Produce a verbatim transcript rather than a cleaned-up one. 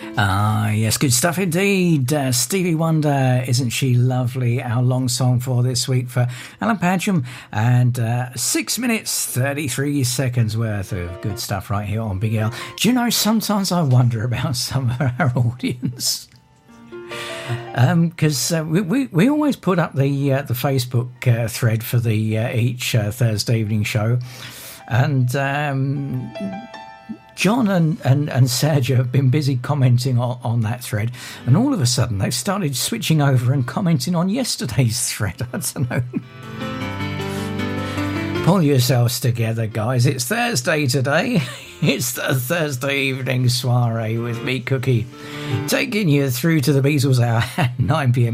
Ah, yes, good stuff indeed. Uh, Stevie Wonder, Isn't She Lovely? Our long song for this week for Alan Padgham, and uh, six minutes, thirty-three seconds worth of good stuff right here on Big L. Do you know, sometimes I wonder about some of our audience. Because um, uh, we, we we always put up the uh, the Facebook uh, thread for the uh, each uh, Thursday evening show, and um, John and, and, and Sergio have been busy commenting on, on that thread, and all of a sudden they've started switching over and commenting on yesterday's thread. I don't know. Pull yourselves together, guys. It's Thursday today. It's the Thursday evening soiree with me, Cookie, taking you through to the Beatles hour at nine p m